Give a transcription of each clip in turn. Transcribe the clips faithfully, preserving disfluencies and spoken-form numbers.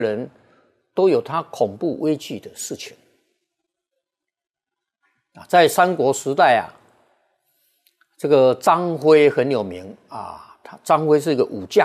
人都有他恐怖危惧的事情啊。在三国时代啊，这个张飞很有名啊，他张飞是一个武将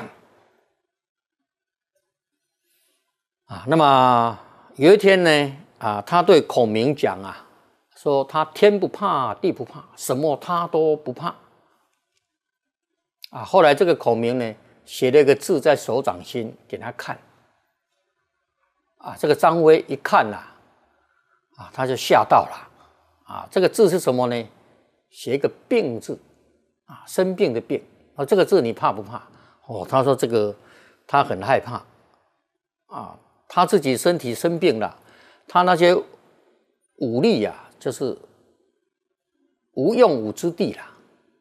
啊。那么有一天呢，啊，他对孔明讲啊，说他天不怕地不怕，什么他都不怕啊。后来这个孔明呢，写了一个字在手掌心给他看啊。这个张飞一看呐、啊，啊，他就吓到了啊。这个字是什么呢？写一个病字啊，生病的病啊。这个字你怕不怕？哦，他说这个他很害怕啊。他自己身体生病了，他那些武力呀、啊，就是无用武之地啦。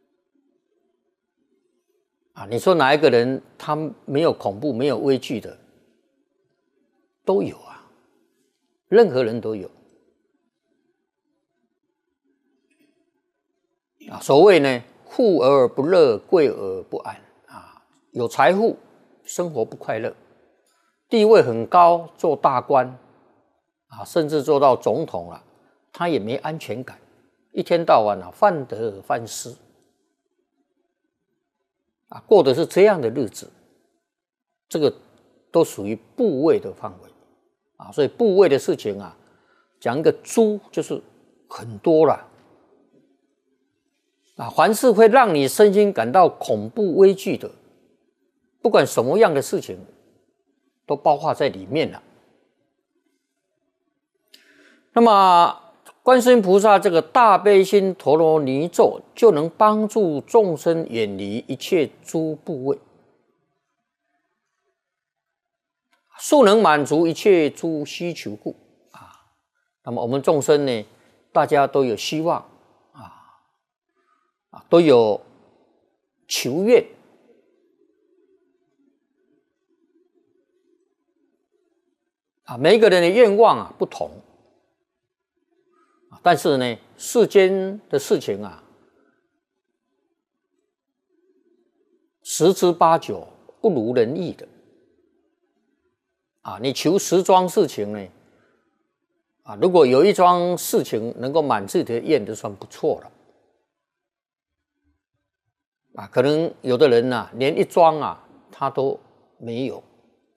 啊，你说哪一个人他没有恐怖、没有畏惧的？都有啊，任何人都有。啊，所谓呢，富而不乐，贵而不安啊。有财富，生活不快乐；地位很高，做大官啊，甚至做到总统了，他也没安全感，一天到晚啊，患得患失啊，过的是这样的日子。这个都属于部位的范围啊，所以部位的事情啊，讲一个猪就是很多了。啊，凡是会让你身心感到恐怖畏惧的，不管什么样的事情，都包括在里面了。那么，观世音菩萨这个大悲心陀罗尼咒，就能帮助众生远离一切诸部位，速能满足一切诸需求故啊。那么我们众生呢，大家都有希望。都有求愿啊，每一个人的愿望啊不同，但是呢，世间的事情啊，十之八九不如人意的啊。你求十桩事情呢，啊，如果有一桩事情能够满自己的愿，就算不错了。啊，可能有的人呐、啊，连一桩啊，他都没有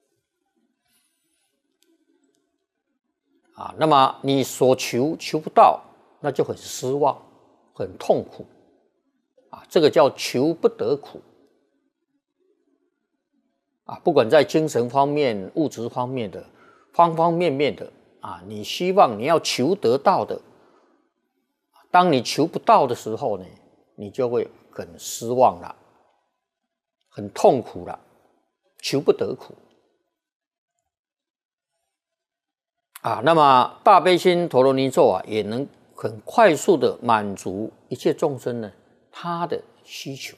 啊。那么你所求求不到，那就很失望，很痛苦啊。这个叫求不得苦啊。不管在精神方面、物质方面的方方面面的啊，你希望你要求得到的，当你求不到的时候呢，你就会很失望了，很痛苦了，求不得苦啊。那么大悲心陀罗尼咒啊，也能很快速的满足一切众生呢他的需求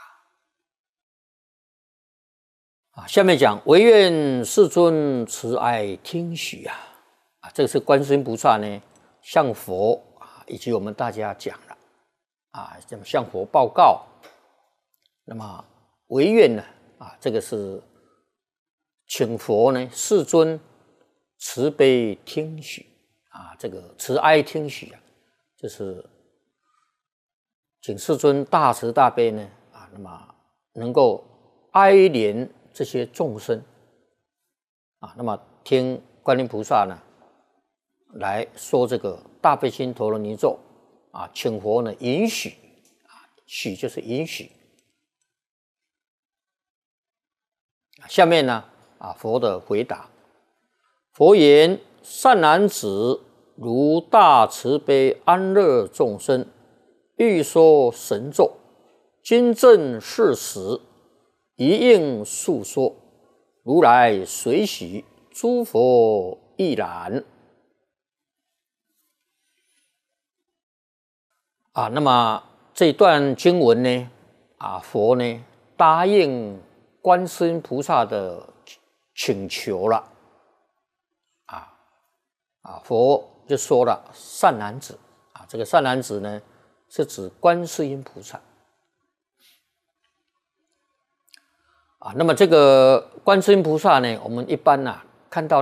啊。下面讲唯愿世尊慈爱听许啊啊，这个是观世音菩萨呢向佛啊以及我们大家讲了啊，向佛报告。那么唯愿呢啊，这个是请佛呢世尊慈悲听许啊，这个慈哀听许啊，就是请世尊大慈大悲呢啊，那么能够哀怜这些众生啊，那么听观音菩萨呢来说这个大悲心陀罗尼咒啊，请佛呢允许啊，许就是允许。下面呢啊，佛的回答，佛言：善男子，如大慈悲安乐众生，欲说神咒，今正是时，一应述说，如来随喜，诸佛亦然。啊，那么这段经文呢，啊，佛呢答应观世音菩萨的请求了，啊啊，佛就说了善男子啊，这个善男子呢是指观世音菩萨啊。那么这个观世音菩萨呢，我们一般呐、啊、 看到